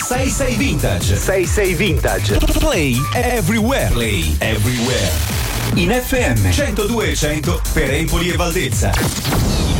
66 Vintage. 66 Vintage. Play everywhere. Play everywhere. In FM 102.100 per Empoli e Valdezza.